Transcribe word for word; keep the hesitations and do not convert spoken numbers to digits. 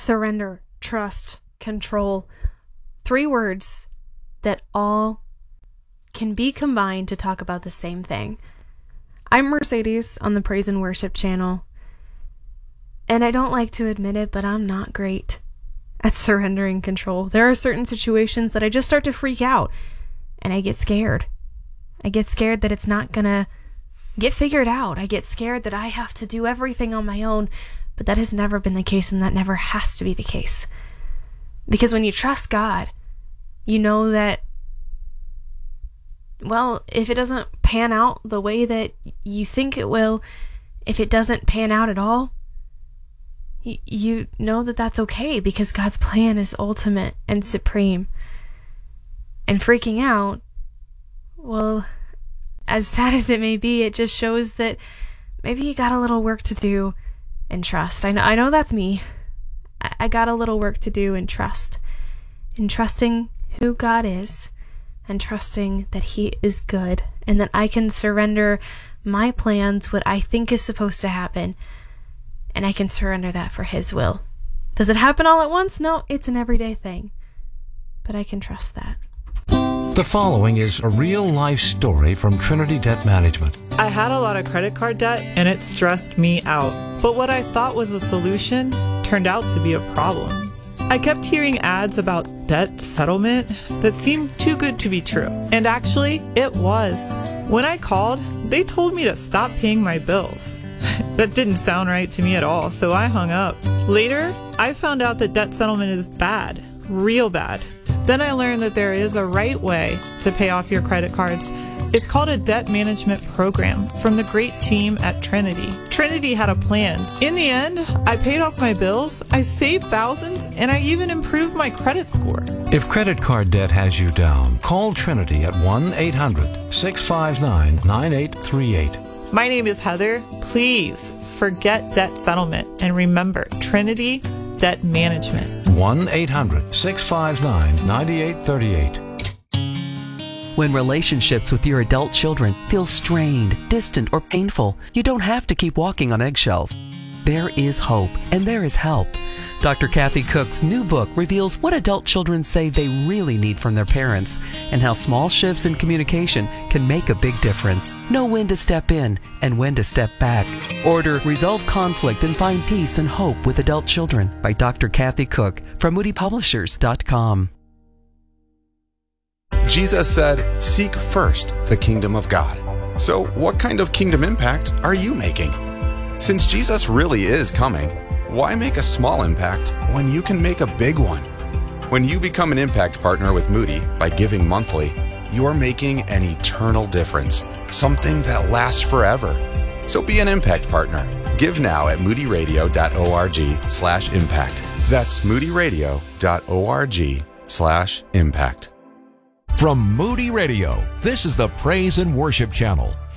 surrender, trust, control. Three words that all can be combined to talk about the same thing. I'm Mercedes on the Praise and Worship channel, and I don't like to admit it, but I'm not great at surrendering control. There are certain situations that I just start to freak out, and I get scared. I get scared that it's not gonna get figured out. I get scared that I have to do everything on my own, but that has never been the case, and that never has to be the case. Because when you trust God, you know that, well, if it doesn't pan out the way that you think it will, if it doesn't pan out at all, y- you know that that's okay, because God's plan is ultimate and supreme. And freaking out, well, as sad as it may be, it just shows that maybe you got a little work to do in trust. I know, I know that's me. I, I got a little work to do in trust. In trusting who God is, and trusting that He is good, and that I can surrender my plans, what I think is supposed to happen, and I can surrender that for His will. Does it happen all at once? No, it's an everyday thing. But I can trust that. The following is a real-life story from Trinity Debt Management. I had a lot of credit card debt, and it stressed me out. But what I thought was a solution turned out to be a problem. I kept hearing ads about debt settlement that seemed too good to be true. And actually, it was. When I called, they told me to stop paying my bills. That didn't sound right to me at all, so I hung up. Later, I found out that debt settlement is bad, real bad. Then I learned that there is a right way to pay off your credit cards. It's called a debt management program from the great team at Trinity. Trinity had a plan. In the end, I paid off my bills, I saved thousands, and I even improved my credit score. If credit card debt has you down, call Trinity at one eight hundred, six five nine, nine eight three eight. My name is Heather. Please forget debt settlement and remember Trinity Debt Management. one eight hundred, six five nine, nine eight three eight. When relationships with your adult children feel strained, distant, or painful, you don't have to keep walking on eggshells. There is hope, and there is help. Doctor Kathy Cook's new book reveals what adult children say they really need from their parents, and how small shifts in communication can make a big difference. Know when to step in and when to step back. Order Resolve Conflict and Find Peace and Hope with Adult Children by Doctor Kathy Cook from Moody Publishers dot com. Jesus said, "Seek first the kingdom of God." So what kind of kingdom impact are you making? Since Jesus really is coming, why make a small impact when you can make a big one? When you become an impact partner with Moody by giving monthly, you're making an eternal difference, something that lasts forever. So be an impact partner. Give now at moody radio dot org slash impact. That's moody radio dot org slash impact. From Moody Radio, this is the Praise and Worship Channel.